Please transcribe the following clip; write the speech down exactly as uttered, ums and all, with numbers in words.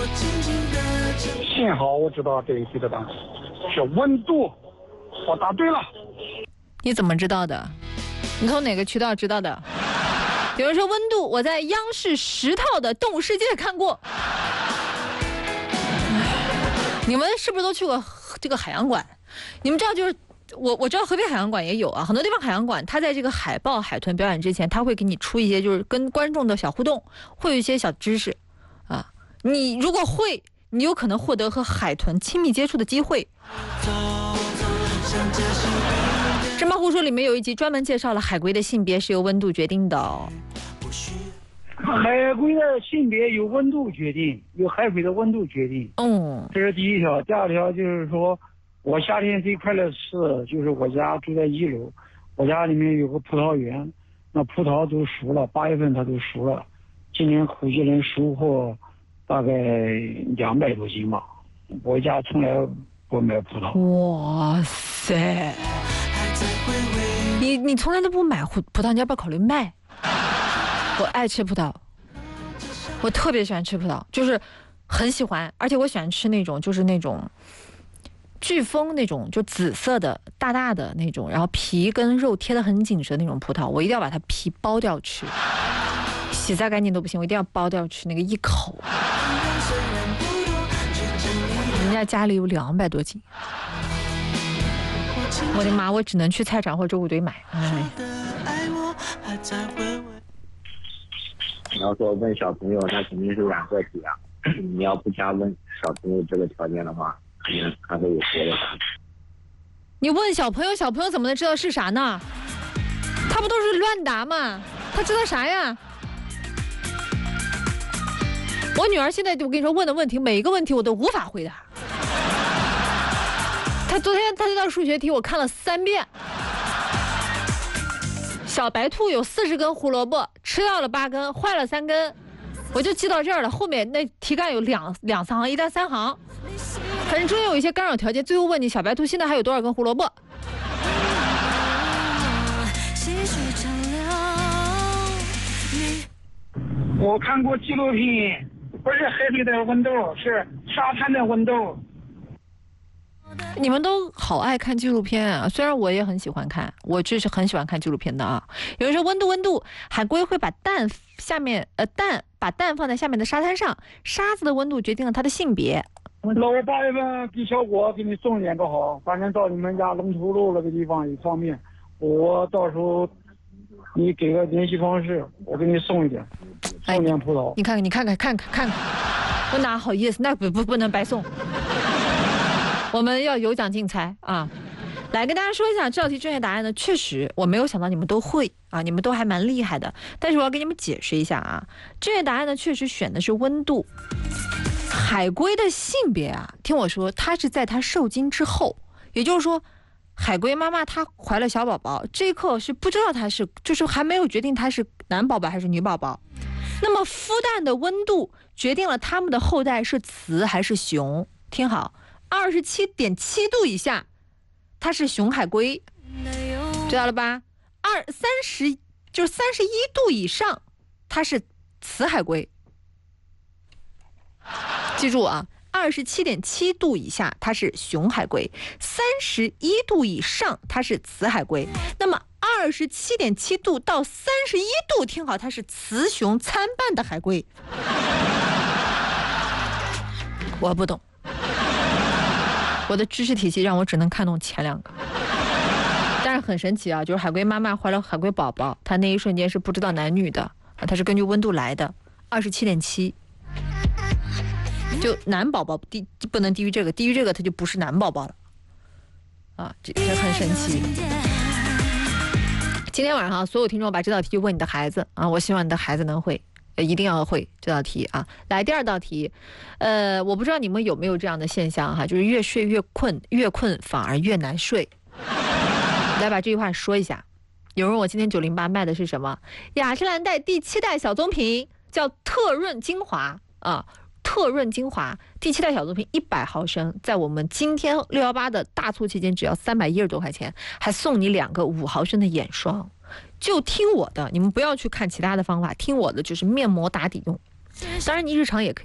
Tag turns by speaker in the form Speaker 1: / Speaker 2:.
Speaker 1: 幸好我知道这一题的答案是温度，我答对了。
Speaker 2: 你怎么知道的？你从哪个渠道知道的？有人说温度，我在央视十套的《动物世界》看过。你们是不是都去过这个海洋馆？你们知道，就是我我知道合肥海洋馆也有啊，很多地方海洋馆，它在这个海豹、海豚表演之前，它会给你出一些就是跟观众的小互动，会有一些小知识啊。你如果会，你有可能获得和海豚亲密接触的机会。芝麻胡说里面有一集专门介绍了海龟的性别是由温度决定的哦。
Speaker 1: 海龟的性别由温度决定，由海水的温度决定。
Speaker 2: 嗯，
Speaker 1: 这是第一条。第二条就是说，我夏天最快乐的事就是我家住在一楼，我家里面有个葡萄园，那葡萄都熟了，八月份它都熟了。今年估计能收获大概两百多斤吧。我家从来不买葡萄。
Speaker 2: 哇塞！你你从来都不买葡萄，你要不要考虑卖？我爱吃葡萄，我特别喜欢吃葡萄，就是很喜欢，而且我喜欢吃那种就是那种飓风那种就紫色的大大的那种，然后皮跟肉贴得很紧实的那种葡萄，我一定要把它皮剥掉吃，洗再干净都不行，我一定要剥掉吃那个一口。人家家里有两百多斤，我的妈，我只能去菜场或者周五堆买。哎。
Speaker 3: 你要说问小朋友，那肯定是染色体啊。你要不加问小朋友这个条件的话，肯定他都有别的答案。
Speaker 2: 你问小朋友，小朋友怎么能知道是啥呢？他不都是乱答吗？他知道啥呀？我女儿现在我跟你说问的问题，每一个问题我都无法回答。她昨天她这道数学题我看了三遍。小白兔有四十根胡萝卜，吃掉了八根，坏了三根，我就记到这儿了。后面那题干有两两三行，一单三行，反正中间有一些干扰条件。最后问你小白兔现在还有多少根胡萝卜？
Speaker 1: 我看过纪录片，不是海水的温度，是沙滩的温度。
Speaker 2: 你们都好爱看纪录片啊，虽然我也很喜欢看，我就是很喜欢看纪录片的啊。有人说温度温度，海龟会把蛋下面呃蛋把蛋放在下面的沙滩上，沙子的温度决定了它的性别。
Speaker 1: 那我八月份给小果给你送两个好，反正到你们家龙头路那个地方也方便，我到时候你给个联系方式，我给你送一点，送点葡萄。
Speaker 2: 你看看你看看看看看看，我哪好意思，那不不不能白送。我们要有奖竞猜啊！来跟大家说一下这道题正确答案呢，确实我没有想到你们都会啊，你们都还蛮厉害的。但是我要给你们解释一下啊，正确答案呢确实选的是温度。海龟的性别啊，听我说，它是在它受精之后，也就是说，海龟妈妈她怀了小宝宝，这一刻是不知道它是，就是还没有决定它是男宝宝还是女宝宝。那么孵蛋的温度决定了它们的后代是雌还是雄。听好。二十七点七度以下，它是雄海龟，知道了吧？二三十就是三十一度以上，它是雌海龟。记住啊，二十七点七度以下它是雄海龟，三十一度以上它是雌海龟。那么二十七点七度到三十一度，听好，它是雌雄参半的海龟。我不懂。我的知识体系让我只能看懂前两个，但是很神奇啊，就是海龟妈妈怀了海龟宝宝，她那一瞬间是不知道男女的，它是根据温度来的，二十七点七，就男宝宝低不能低于这个，低于这个它就不是男宝宝了，啊，这这很神奇。今天晚上所有听众把这道题问你的孩子啊，我希望你的孩子能会。一定要会这道题啊！来，第二道题，呃，我不知道你们有没有这样的现象哈，就是越睡越困，越困反而越难睡。来把这句话说一下。有人问我今天九零八卖的是什么？雅诗兰黛第七代小棕瓶，叫特润精华啊，特润精华第七代小棕瓶一百毫升，在我们今天六幺八的大促期间只要三百一十多块钱，还送你两个五毫升的眼霜。就听我的，你们不要去看其他的方法，听我的就是面膜打底用。当然你日常也可以